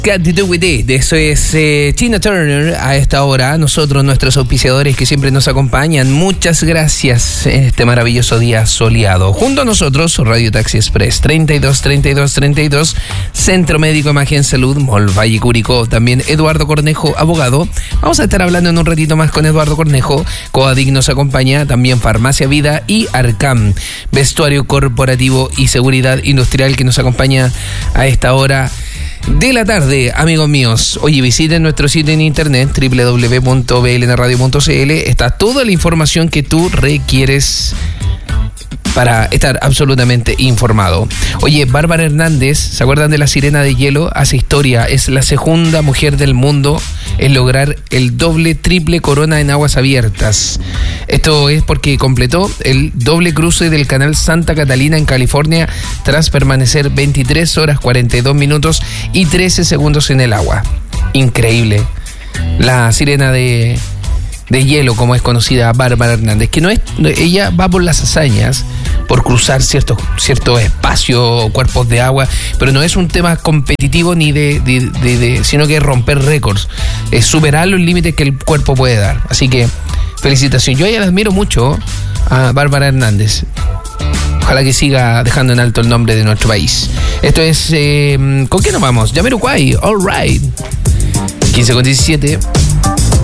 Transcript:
Got to do with it. Eso es Tina Turner a esta hora. Nosotros, nuestros auspiciadores que siempre nos acompañan, muchas gracias en este maravilloso día soleado. Junto a nosotros, Radio Taxi Express 32 Centro Médico Imagen Salud, Mall Valle Curicó. También Eduardo Cornejo, abogado. Vamos a estar hablando en un ratito más con Eduardo Cornejo. Coadic nos acompaña, también Farmacia Vida y Arcam, vestuario corporativo y seguridad industrial, que nos acompaña a esta hora de la tarde, amigos míos. Oye, visiten nuestro sitio en internet www.blnradio.cl. Está toda la información que tú requieres para estar absolutamente informado. Oye, Bárbara Hernández, ¿se acuerdan de la sirena de hielo? Hace historia, es la segunda mujer del mundo en lograr el triple corona en aguas abiertas. Esto es porque completó el doble cruce del canal Santa Catalina en California tras permanecer 23 horas 42 minutos y 13 segundos en el agua. Increíble. La sirena de hielo, como es conocida Bárbara Hernández, que no es, ella va por las hazañas, por cruzar ciertos espacios, cuerpos de agua, pero no es un tema competitivo ni sino que es romper récords, es superar los límites que el cuerpo puede dar. Así que felicitaciones. Yo a ella la admiro mucho, a Bárbara Hernández. Ojalá que siga dejando en alto el nombre de nuestro país. Esto es, ¿con qué nos vamos? Jamiroquai, All Right. 15:17.